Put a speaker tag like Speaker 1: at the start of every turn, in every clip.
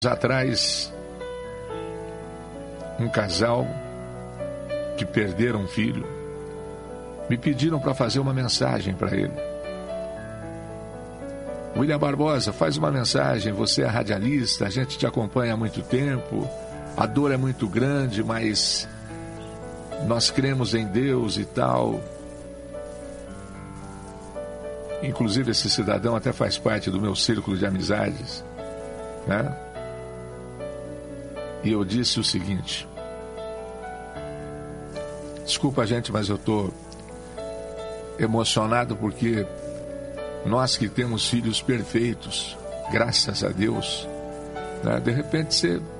Speaker 1: Atrás, um casal que perderam um filho me pediram para fazer uma mensagem para ele. William Barbosa, faz uma mensagem, você é radialista, a gente te acompanha há muito tempo, a dor é muito grande, mas nós cremos em Deus e tal. Inclusive esse cidadão até faz parte do meu círculo de amizades, né? E eu disse o seguinte: desculpa, gente, mas eu estou emocionado porque nós que temos filhos perfeitos, graças a Deus, né? De repente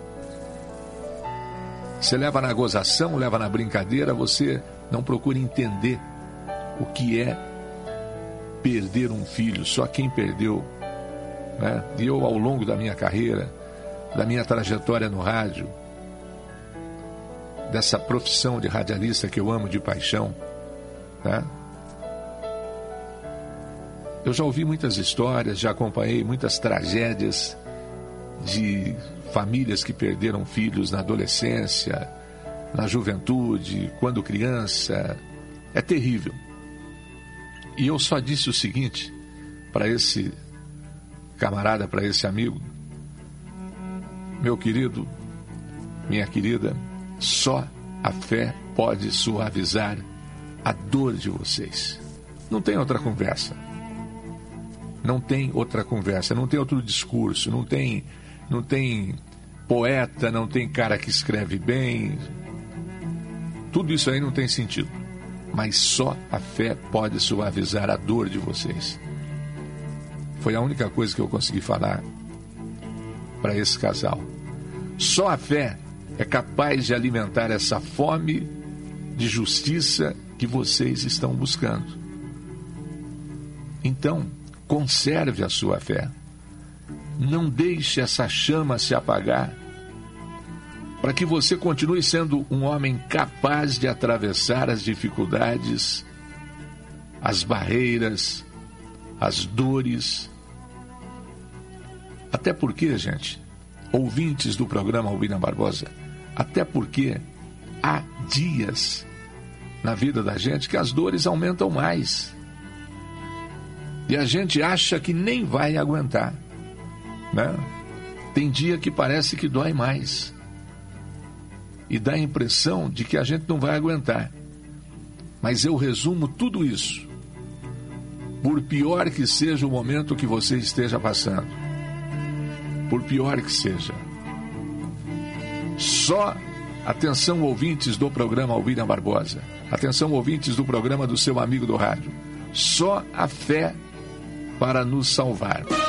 Speaker 1: você leva na gozação, leva na brincadeira, você não procura entender o que é perder um filho. Só quem perdeu, né? E eu, ao longo da minha carreira, da minha trajetória no rádio, dessa profissão de radialista que eu amo de paixão, né? Eu já ouvi muitas histórias, já acompanhei muitas tragédias de famílias que perderam filhos na adolescência, na juventude, quando criança. É terrível. E eu só disse o seguinte para esse camarada, para esse amigo: meu querido, minha querida, só a fé pode suavizar a dor de vocês. Não tem outra conversa. Não tem outra conversa, não tem outro discurso, não tem poeta, não tem cara que escreve bem. Tudo isso aí não tem sentido. Mas só a fé pode suavizar a dor de vocês. Foi a única coisa que eu consegui falar para esse casal. Só a fé é capaz de alimentar essa fome de justiça que vocês estão buscando. Então, conserve a sua fé. Não deixe essa chama se apagar, para que você continue sendo um homem capaz de atravessar as dificuldades, as barreiras, as dores. Até porque, gente, ouvintes do programa William Barbosa, até porque há dias na vida da gente que as dores aumentam mais. E a gente acha que nem vai aguentar, né? Tem dia que parece que dói mais. E dá a impressão de que a gente não vai aguentar. Mas eu resumo tudo isso. Por pior que seja o momento que você esteja passando, por pior que seja, só, atenção ouvintes do programa William Barbosa, atenção ouvintes do programa do seu amigo do rádio, só a fé para nos salvar.